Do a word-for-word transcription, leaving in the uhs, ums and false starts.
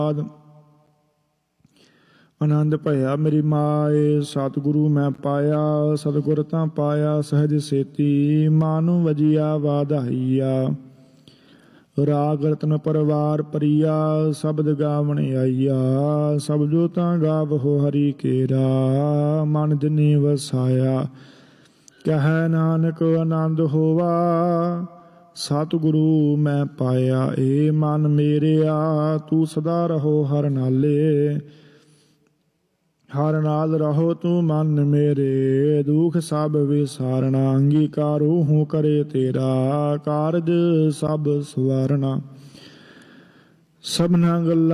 ਆਨੰਦ ਭਇਆ ਮੇਰੀ ਮਾਏ, ਸਤਿਗੁਰੂ ਮੈਂ ਪਾਇਆ। ਸਤਿਗੁਰ ਤਾਂ ਪਾਇਆ ਸਹਿਜ ਸੇਤੀ, ਮਾਨੁ ਵਜੀਆ ਵਾਧਾਈਆ। ਰਾਗ ਰਤਨ ਪਰਵਾਰ ਪਰੀਆ, ਸ਼ਬਦ ਗਾਵਣ ਆਈਆ। ਸਭ ਜੋ ਤਾਂ ਗਾਵਹੁ ਹਰੀ ਕੇਰਾ, ਮਨ ਜਿਨੀ ਵਸਾਇਆ। ਕਹਿ ਨਾਨਕ ਆਨੰਦ ਹੋਵਾ, ਸਤਿਗੁਰੂ ਮੈਂ ਪਾਇਆ। ਏ ਮਨ ਮੇਰਿਆ ਤੂੰ ਸਦਾ ਰਹੋ ਹਰ ਨਾਲੇ, ਹਰ ਨਾਲ ਰਹੋ ਤੂੰ ਮਨ ਮੇਰੇ। ਦੁਖ ਸਭ ਵਿਸਾਰਣਾ, ਅੰਗੀਕਾਰੋ ਹੂੰ ਕਰੇ ਤੇਰਾ। ਕਾਰਜ ਸਭ ਸਵਾਰਣਾ, ਸਭਨਾ ਗੱਲਾਂ